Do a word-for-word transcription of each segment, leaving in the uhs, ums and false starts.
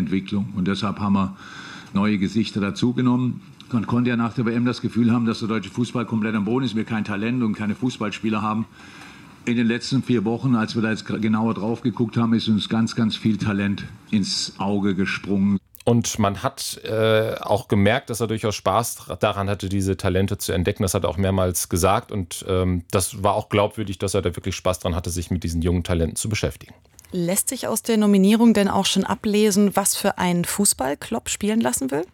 Entwicklung. Und deshalb haben wir neue Gesichter dazugenommen. Man konnte ja nach der W M das Gefühl haben, dass der deutsche Fußball komplett am Boden ist, wir kein Talent und keine Fußballspieler haben. In den letzten vier Wochen, als wir da jetzt genauer drauf geguckt haben, ist uns ganz, ganz viel Talent ins Auge gesprungen. Und man hat äh, auch gemerkt, dass er durchaus Spaß daran hatte, diese Talente zu entdecken. Das hat er auch mehrmals gesagt. Und ähm, das war auch glaubwürdig, dass er da wirklich Spaß daran hatte, sich mit diesen jungen Talenten zu beschäftigen. Lässt sich aus der Nominierung denn auch schon ablesen, was für einen Fußball Klopp spielen lassen will?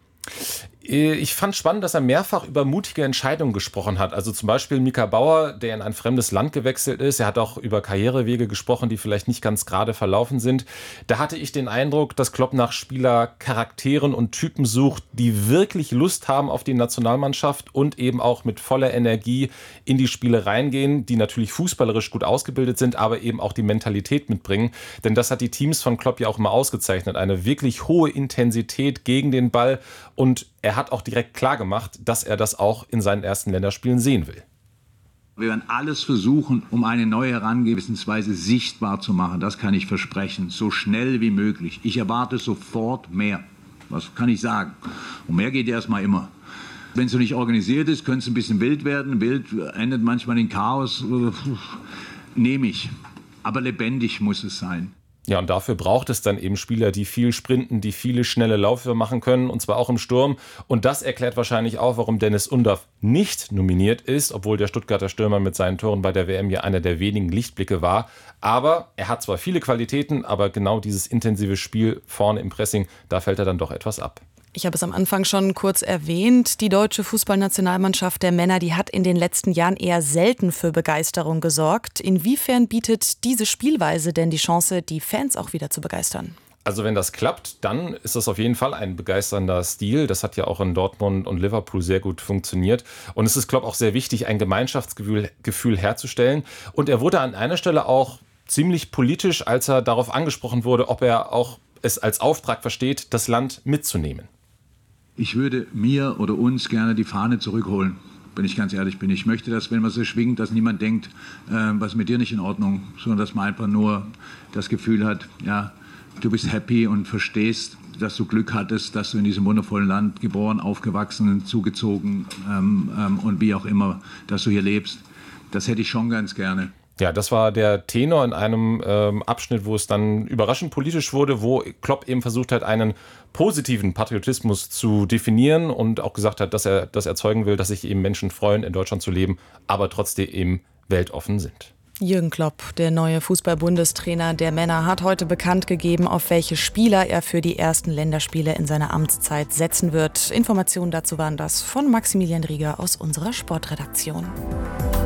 Ich fand spannend, dass er mehrfach über mutige Entscheidungen gesprochen hat. Also zum Beispiel Mika Bauer, der in ein fremdes Land gewechselt ist. Er hat auch über Karrierewege gesprochen, die vielleicht nicht ganz gerade verlaufen sind. Da hatte ich den Eindruck, dass Klopp nach Spielercharakteren und Typen sucht, die wirklich Lust haben auf die Nationalmannschaft und eben auch mit voller Energie in die Spiele reingehen, die natürlich fußballerisch gut ausgebildet sind, aber eben auch die Mentalität mitbringen. Denn das hat die Teams von Klopp ja auch immer ausgezeichnet. Eine wirklich hohe Intensität gegen den Ball, und er hat auch direkt klar gemacht, dass er das auch in seinen ersten Länderspielen sehen will. Wir werden alles versuchen, um eine neue Herangehensweise sichtbar zu machen. Das kann ich versprechen, so schnell wie möglich. Ich erwarte sofort mehr. Was kann ich sagen? Und mehr geht erstmal immer. Wenn es so nicht organisiert ist, könnte es ein bisschen wild werden. Wild endet manchmal in Chaos. Nehme ich. Aber lebendig muss es sein. Ja, und dafür braucht es dann eben Spieler, die viel sprinten, die viele schnelle Läufe machen können, und zwar auch im Sturm. Und das erklärt wahrscheinlich auch, warum Dennis Undav nicht nominiert ist, obwohl der Stuttgarter Stürmer mit seinen Toren bei der W M ja einer der wenigen Lichtblicke war. Aber er hat zwar viele Qualitäten, aber genau dieses intensive Spiel vorne im Pressing, da fällt er dann doch etwas ab. Ich habe es am Anfang schon kurz erwähnt. Die deutsche Fußballnationalmannschaft der Männer, die hat in den letzten Jahren eher selten für Begeisterung gesorgt. Inwiefern bietet diese Spielweise denn die Chance, die Fans auch wieder zu begeistern? Also wenn das klappt, dann ist das auf jeden Fall ein begeisternder Stil. Das hat ja auch in Dortmund und Liverpool sehr gut funktioniert. Und es ist, glaube ich, auch sehr wichtig, ein Gemeinschaftsgefühl Gefühl herzustellen. Und er wurde an einer Stelle auch ziemlich politisch, als er darauf angesprochen wurde, ob er auch es als Auftrag versteht, das Land mitzunehmen. Ich würde mir oder uns gerne die Fahne zurückholen, wenn ich ganz ehrlich bin. Ich möchte, dass, wenn man sie schwingt, dass niemand denkt, äh, was ist mit dir nicht in Ordnung, sondern dass man einfach nur das Gefühl hat, ja, du bist happy und verstehst, dass du Glück hattest, dass du in diesem wundervollen Land geboren, aufgewachsen, zugezogen ähm, ähm, und wie auch immer, dass du hier lebst. Das hätte ich schon ganz gerne. Ja, das war der Tenor in einem ähm, Abschnitt, wo es dann überraschend politisch wurde, wo Klopp eben versucht hat, einen positiven Patriotismus zu definieren und auch gesagt hat, dass er das erzeugen will, dass sich eben Menschen freuen, in Deutschland zu leben, aber trotzdem eben weltoffen sind. Jürgen Klopp, der neue Fußball-Bundestrainer der Männer, hat heute bekannt gegeben, auf welche Spieler er für die ersten Länderspiele in seiner Amtszeit setzen wird. Informationen dazu waren das von Maximilian Rieger aus unserer Sportredaktion.